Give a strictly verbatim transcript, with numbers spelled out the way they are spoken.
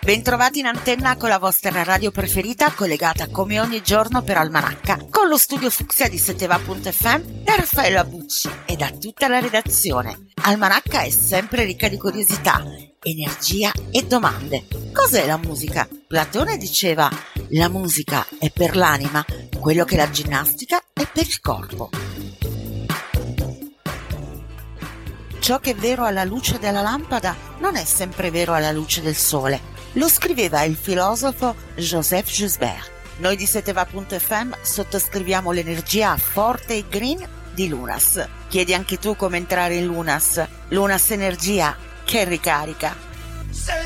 Bentrovati in antenna con la vostra radio preferita, collegata come ogni giorno per Almanacca, con lo studio Fucsia di Seteva punto effe emme da Raffaella Bucci e da tutta la redazione. Almanacca è sempre ricca di curiosità, energia e domande. Cos'è la musica? Platone diceva: la musica è per l'anima quello che la ginnastica è per il corpo. Ciò che è vero alla luce della lampada non è sempre vero alla luce del sole. Lo scriveva il filosofo Joseph Joubert. Noi di Seteva punto effe emme sottoscriviamo l'energia forte e green di Lunas. Chiedi anche tu come entrare in Lunas. Lunas Energia che ricarica.